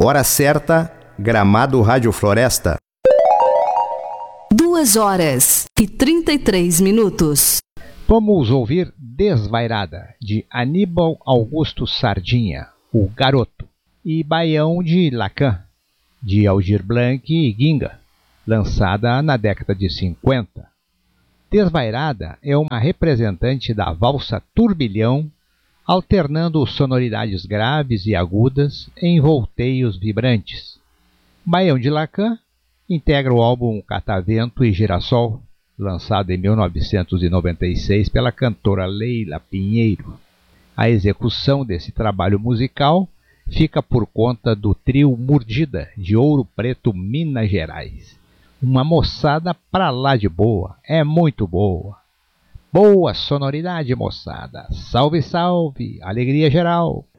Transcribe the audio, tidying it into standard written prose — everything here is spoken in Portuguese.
Hora certa, Gramado Rádio Floresta. 2h33. Vamos ouvir Desvairada, de Aníbal Augusto Sardinha, o Garoto, e Baião de Lacan, de Aldir Blanc e Ginga, lançada na década de 50. Desvairada é uma representante da valsa turbilhão, alternando sonoridades graves e agudas em volteios vibrantes. Baião de Lacan integra o álbum Catavento e Girassol, lançado em 1996 pela cantora Leila Pinheiro. A execução desse trabalho musical fica por conta do trio Mordida, de Ouro Preto, Minas Gerais. Uma moçada pra lá de boa, é muito boa. Boa sonoridade, moçada. Salve, salve, alegria geral.